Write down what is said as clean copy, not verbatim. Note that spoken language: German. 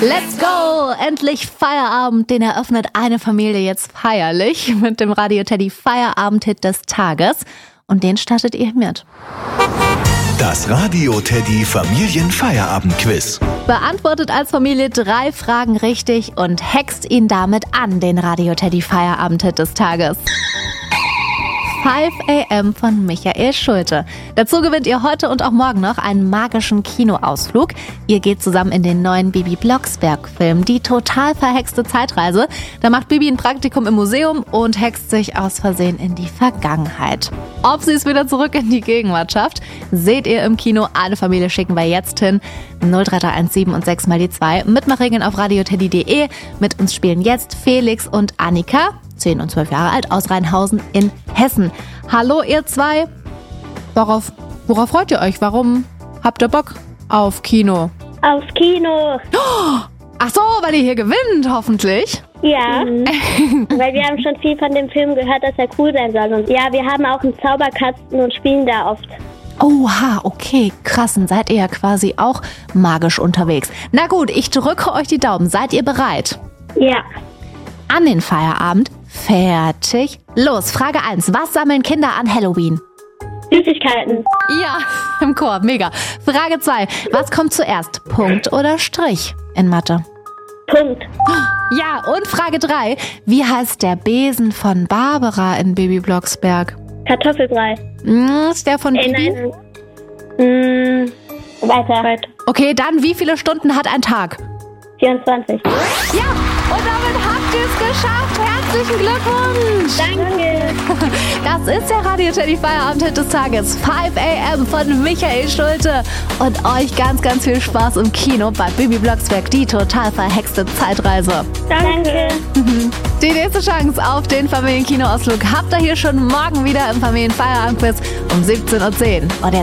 Let's go! Endlich Feierabend, den eröffnet eine Familie jetzt feierlich mit dem Radio Teddy Feierabend-Hit des Tages. Und den startet ihr mit. Das Radio Teddy Familienfeierabend-Quiz. Beantwortet als Familie 3 Fragen richtig und hext ihn damit an, den Radio Teddy Feierabend-Hit des Tages. 5 AM von Michael Schulte. Dazu gewinnt ihr heute und auch morgen noch einen magischen Kinoausflug. Ihr geht zusammen in den neuen Bibi Blocksberg-Film, die total verhexte Zeitreise. Da macht Bibi ein Praktikum im Museum und hext sich aus Versehen in die Vergangenheit. Ob sie es wieder zurück in die Gegenwart schafft, seht ihr im Kino. Alle Familie schicken wir jetzt hin. 03317 und 6 mal die 2. Mitmachregeln auf radioteddy.de. Mit uns spielen jetzt Felix und Annika, 10 und 12 Jahre alt, aus Rheinhausen in Hessen. Hallo ihr zwei. Worauf freut ihr euch? Warum habt ihr Bock auf Kino? Aufs Kino. Ach so, weil ihr hier gewinnt, hoffentlich. Ja, weil wir haben schon viel von dem Film gehört, dass er cool sein soll. Und ja, wir haben auch einen Zauberkasten und spielen da oft. Oha, okay, krass, dann seid ihr ja quasi auch magisch unterwegs. Na gut, ich drücke euch die Daumen. Seid ihr bereit? Ja. An den Feierabend. Fertig. Los, Frage 1. Was sammeln Kinder an Halloween? Süßigkeiten. Ja, im Chor, mega. Frage 2. Was kommt zuerst? Punkt oder Strich in Mathe? Punkt. Ja, und Frage 3. Wie heißt der Besen von Barbara in Bibi Blocksberg? Kartoffelbrei. Ist der von Bibi? Nein. Weiter. Okay, dann wie viele Stunden hat ein Tag? 24. Ja, und damit habt ihr es geschafft. Herzlichen Glückwunsch. Danke. Das ist der Radio Teddy Feierabend-Hit des Tages. 5 AM von Michael Schulte. Und euch ganz, ganz viel Spaß im Kino bei Bibi Blocksberg, die total verhexte Zeitreise. Danke. Die nächste Chance auf den Familienkinoausflug habt ihr hier schon morgen wieder im Familienfeierabend-Quiz um 17:10 Uhr. Und jetzt